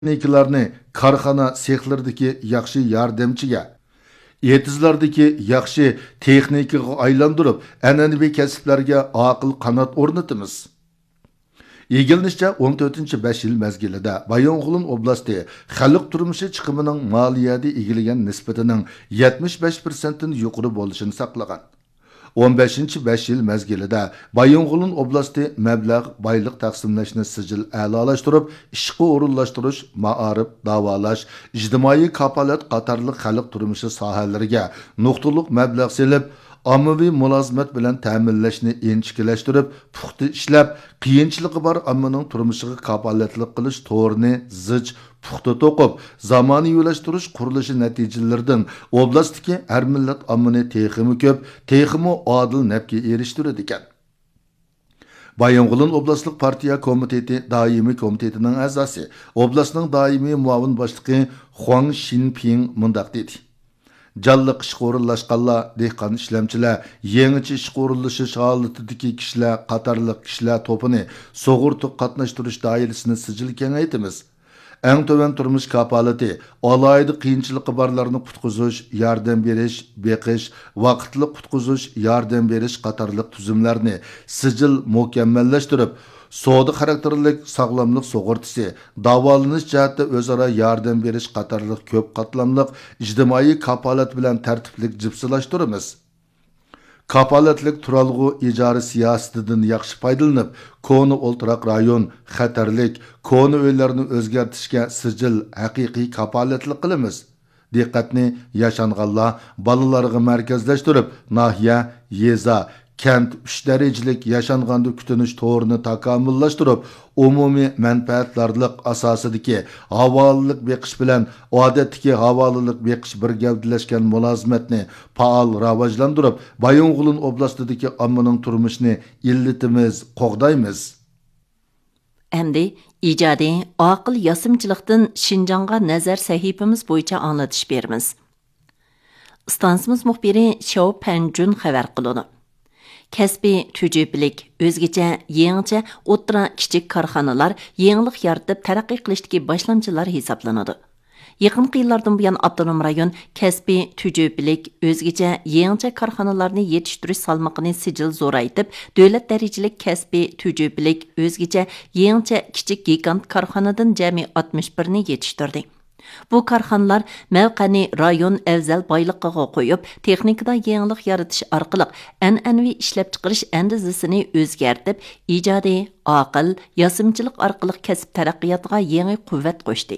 texniklarni korxona sexlardagi yaxshi yordamchiga, etizlardagi yaxshi texnikaga aylantirib, an'anaviy kasblarga aql qanot o'rnatamiz. Egilinishçe 14-5 yil mezgilida Bayonğulun oblasti xalq turmushi chiqimining maliyati egilgan nisbatining 75%dan yuqori bo'lishini saqlagan. 15-5 yil mezgilida Bayonğulun oblasti mablag' boylik taqsimlashni sijil a'lolashtirib, ishga o'rinlashtirish, ma'arif, davolash, ijtimoiy kapolat qatorli xalq turmushi sohalariga nuqtaliq mablag' selib, ommaviy mulozimat bilan ta'minlashni inchikilashtirib, puxta ishlab, qiyinchiligi bor ammaning turmushiga kapolatlik qilish to'rini zich puxta to'qib, zamoniylashtirish qurilishi natijalaridan oblastdagi har millat ammani texmi ko'p, texmi odil nafga erishtiradi ekan. Bayonğulun Oblastlik partiya komiteti doimiy komitetining a'zosi, oblastning doimiy muavin boshlig'i Huang Xinping mundaq dedi. Jalliq ishga o'rinlashganlar, dehqon ishlamchilar, yangicha ishga o'rinlashish holatidagi kishilar, qatorliq kishilar to'pini sug'urta qatnashtirish doirasini sijil kengaytimiz. Eng to'van turmush kapolati, alohida qiyinchiligi borlarni qutqizish, yordam berish, beqish, vaqtli qutqizish, yordam berish qatorliq tuzumlarni sijil mukammallashtirib, savdo xarakterlik sog'lomlik sug'urtasi, davolanish jihatda o'zaro yordam berish qatorliq ko'p qatlamliq ijtimoiy kapolat bilan tartiblik jipsilashtiramiz. Kapolatlik turalg'u ijara siyosatidan yaxshi foydalanib, koni o'ltiraq rayon, xatarlik, koni uylarni o'zgartishga sijil haqiqiy kapolatlik qilamiz. Diqqatni yashanganlar balalarga markazlashtirib, nahiya, yeza, kent 3 darajalik yaşanganda kutunish to'rini takomillashtirib, umumiy manfaatlarlik asosidagi havolilik beqish bilan odatdagi havolilik beqish bir gavdalashgan mulozimatni faol rivojlantirib, Bayonğulun oblastidagi ommaning turmushini illatimiz, qo'g'daymiz. Endi ijodiy aql yosimchilikdan Şinjanğa nazar sahifamiz bo'yicha anglatish beramiz. Stansimiz muxbiri Xiao Panjun xabar qiladi. Kəsbi tücüblik, özgəcə, yeniçə, o'ttira kichik korxonalar yenilik yaratib taraqqiy qilishdagi boshlamchilar hisoblanadi. Yaqinqi yillardan buyon avtonom rayon kəsbi tücüblik, özgəcə, yeniçə korxonalarni yetishtirish salmoqini sijil zo'raytib, davlat darajalik kəsbi tücüblik, özgəcə, yeniçə kichik gigant korxonadan jami 61 ni yetishtirdi. Bu korxonalar mavqani rayon afzal boyliqiga qo'yib, texnikada yangilik yaratish orqali an'anaviy ishlab chiqarish andizasini o'zgartib, ijodiy, aql, yosimchilik orqali kasb taraqqiyotiga yangi quvvat qo'shdi.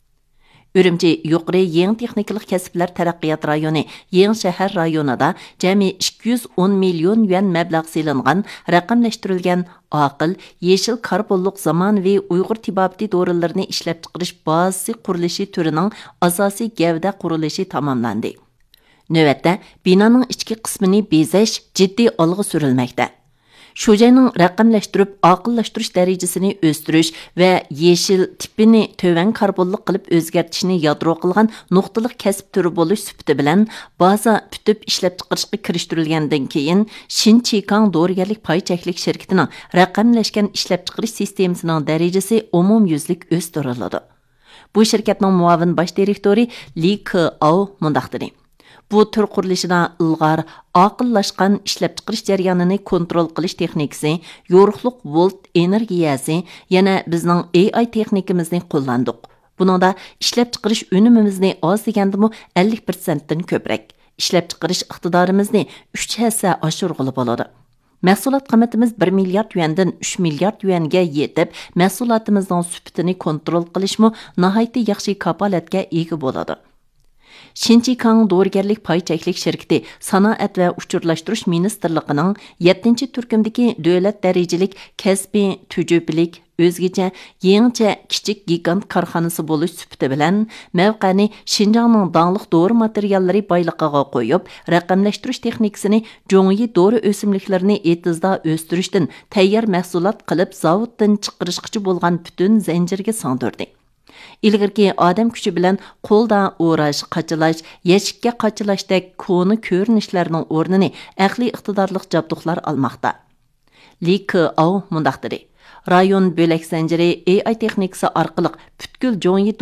Ürümçi yuqori yangi texnikalik kasblar taraqqiyot rayoni yangi shahar rayonida jami 210 million yuan mablag' selingan raqamlashtirilgan aql, yeşil karbonliq zamonaviy Uyg'ur tibobati dorilarini ishlab chiqarish bazasi qurilishi turining asosiy gavda qurilishi tamomlandi. Navbatda binoning ichki qismini bezash jiddiy olg'a surilmoqda. Shu joyning raqamlashtirib, aqllashtirish darajasini o'stirish va yeşil tipini tövan karbonliq qilib o'zgartishni yadro qilgan nuqtaliq kasb turi bo'lish sifati bilan baza putib ishlab chiqarishga kirishtirilgandan keyin Xinjiang dorigarlik pay cheklik shirkatining raqamlashgan ishlab chiqarish sistemasining darajasi umumyuzlik o'stiriladi. Bu shirkatning muavin bosh direktori Li Keao mundaq dedi. Bu tür qurilishida ilg'or, aqllashgan ishlab chiqarish jarayonini kontrol qilish texnikasi, yo'riqliq volt energiyasi, yana bizning AI texnikamizni qo'llandik. Buningda ishlab chiqarish unumimizni oz degandimi 50% dan ko'proq. Ishlab chiqarish iqtidorimizni 3 hassa oshirg'ili bo'ladi. Mahsulot qiymatimiz 1 milliard yuandan 3 milliard yuanga yetib, mahsulotimizning sifatini kontrol qilishmi nihoyatda yaxshi kapolatga ega bo'ladi. Xinjiang dorigarlik pay cheklik shirkati sanoat va uchurlashtirish ministrligining 7-turkumdagi davlat darajalik kasbiy tujublik o'zgacha yangicha kichik gigant korxonasi bo'lish sifati bilan mavqani Xinjiangning donglik dori materiallari boyliqiga qo'yib, raqamlashtirish texnikasini jo'ngi dori o'simliklarini etizda o'stirishdan tayyor mahsulot qilib zavoddan chiqarishchi bo'lgan butun zanjirga singdirdi. İlgirki odam kuchi bilan qo'lda o'rash, qachilash, yeshikka qachilashdek koni ko'rinishlarning o'rnini aqliy iqtidorli jabduqlar olmoqda. Li Keao mundaq dedi. Rayon bölək zənciri AI texnikası arqılıq bütkül Jonyi